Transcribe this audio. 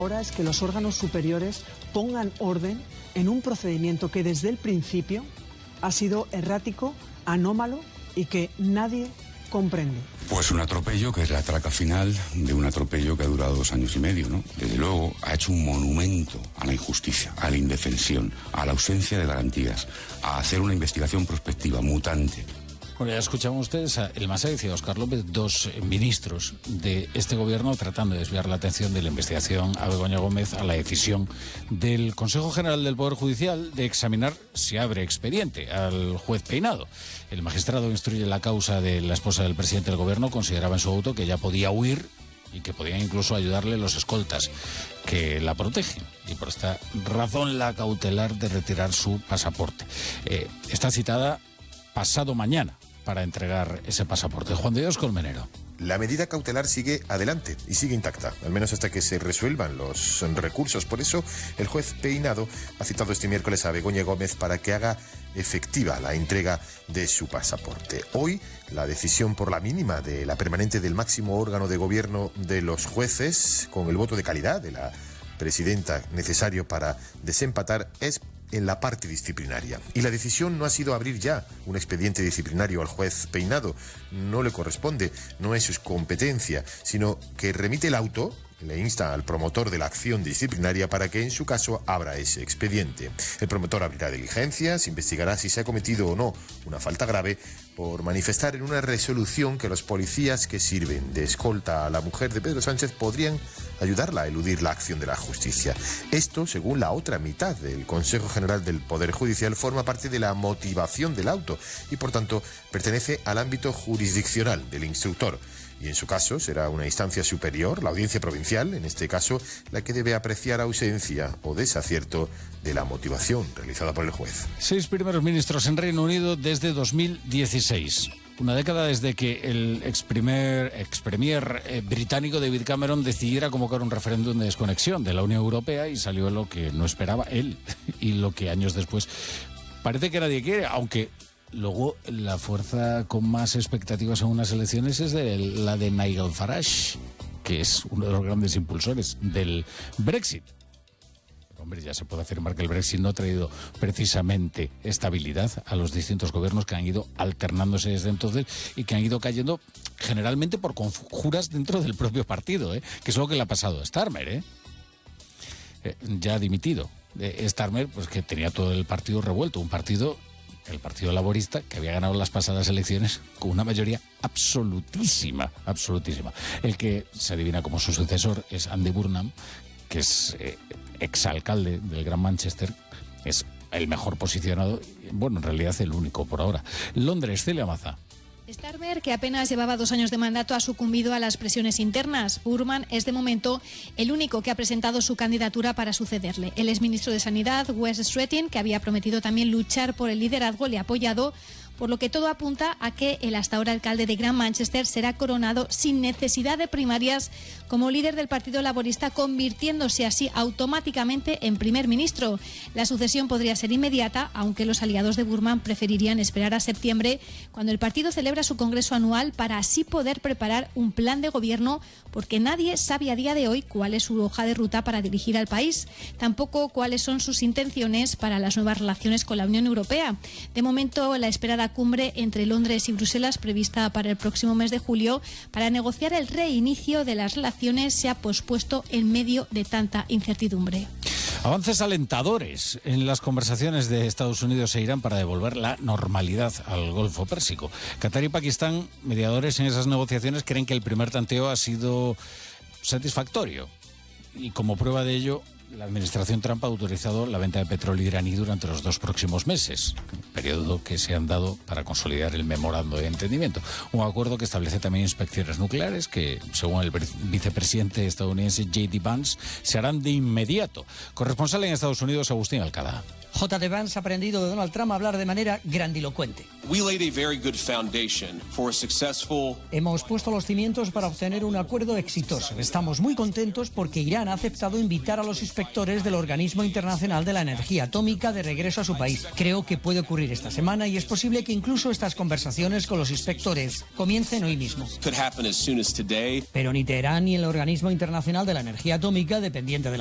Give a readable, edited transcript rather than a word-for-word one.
Ahora es que los órganos superiores pongan orden en un procedimiento que desde el principio ha sido errático, anómalo y que nadie comprende. Pues un atropello que es la traca final de un atropello que ha durado 2 años y medio, ¿no? Desde luego ha hecho un monumento a la injusticia, a la indefensión, a la ausencia de garantías, a hacer una investigación prospectiva mutante. Bueno, ya escuchamos ustedes a El Masá y a Óscar López, 2 ministros de este gobierno, tratando de desviar la atención de la investigación a Begoña Gómez a la decisión del Consejo General del Poder Judicial de examinar si abre expediente al juez Peinado. El magistrado que instruye la causa de la esposa del presidente del gobierno consideraba en su auto que ya podía huir y que podían incluso ayudarle los escoltas que la protegen. Y por esta razón la cautelar de retirar su pasaporte. Está citada pasado mañana para entregar ese pasaporte. Juan de Dios Colmenero. La medida cautelar sigue adelante y sigue intacta, al menos hasta que se resuelvan los recursos. Por eso, el juez Peinado ha citado este miércoles a Begoña Gómez para que haga efectiva la entrega de su pasaporte. Hoy, la decisión por la mínima de la permanente del máximo órgano de gobierno de los jueces, con el voto de calidad de la presidenta necesario para desempatar, es en la parte disciplinaria. Y la decisión no ha sido abrir ya un expediente disciplinario al juez Peinado. No le corresponde, no es su competencia, sino que remite el auto, le insta al promotor de la acción disciplinaria para que en su caso abra ese expediente. El promotor abrirá diligencias, investigará si se ha cometido o no una falta grave por manifestar en una resolución que los policías que sirven de escolta a la mujer de Pedro Sánchez podrían ayudarla a eludir la acción de la justicia. Esto, según la otra mitad del Consejo General del Poder Judicial, forma parte de la motivación del auto y, por tanto, pertenece al ámbito jurisdiccional del instructor. Y en su caso será una instancia superior, la Audiencia Provincial, en este caso, la que debe apreciar ausencia o desacierto de la motivación realizada por el juez. 6 primeros ministros en Reino Unido desde 2016. Una década desde que el ex premier británico David Cameron decidiera convocar un referéndum de desconexión de la Unión Europea, y salió lo que no esperaba él y lo que años después parece que nadie quiere, aunque luego la fuerza con más expectativas en unas elecciones es la de Nigel Farage, que es uno de los grandes impulsores del Brexit. Hombre, ya se puede afirmar que el Brexit no ha traído precisamente estabilidad a los distintos gobiernos que han ido alternándose desde entonces y que han ido cayendo generalmente por conjuras dentro del propio partido, que es lo que le ha pasado a Starmer, ya ha dimitido. Starmer, pues que tenía todo el partido revuelto, el Partido Laborista, que había ganado las pasadas elecciones con una mayoría absolutísima. El que se adivina como su sucesor es Andy Burnham, que es exalcalde del Gran Manchester, es el mejor posicionado, bueno, en realidad el único por ahora. Londres, Celia Maza. Starmer, que apenas llevaba 2 años de mandato, ha sucumbido a las presiones internas. Burman es de momento el único que ha presentado su candidatura para sucederle. El exministro de Sanidad, Wes Streeting, que había prometido también luchar por el liderazgo, le ha apoyado, por lo que todo apunta a que el hasta ahora alcalde de Gran Manchester será coronado sin necesidad de primarias como líder del Partido Laborista, convirtiéndose así automáticamente en primer ministro. La sucesión podría ser inmediata, aunque los aliados de Burman preferirían esperar a septiembre, cuando el partido celebra su congreso anual, para así poder preparar un plan de gobierno, porque nadie sabe a día de hoy cuál es su hoja de ruta para dirigir al país, tampoco cuáles son sus intenciones para las nuevas relaciones con la Unión Europea. De momento, la esperada cumbre entre Londres y Bruselas, prevista para el próximo mes de julio, para negociar el reinicio de las relaciones, se ha pospuesto en medio de tanta incertidumbre. Avances alentadores en las conversaciones de Estados Unidos e Irán para devolver la normalidad al Golfo Pérsico. Qatar y Pakistán, mediadores en esas negociaciones, creen que el primer tanteo ha sido satisfactorio. Y como prueba de ello, la administración Trump ha autorizado la venta de petróleo iraní durante los 2 próximos meses, periodo que se han dado para consolidar el memorando de entendimiento. Un acuerdo que establece también inspecciones nucleares que, según el vicepresidente estadounidense J.D. Vance, se harán de inmediato. Corresponsal en Estados Unidos, Agustín Alcalá. J.D. Vance ha aprendido de Donald Trump a hablar de manera grandilocuente. Hemos puesto los cimientos para obtener un acuerdo exitoso. Estamos muy contentos porque Irán ha aceptado invitar a los inspectores del Organismo Internacional de la Energía Atómica de regreso a su país. Creo que puede ocurrir esta semana y es posible que incluso estas conversaciones con los inspectores comiencen hoy mismo. Pero ni Teherán ni el Organismo Internacional de la Energía Atómica, dependiente de la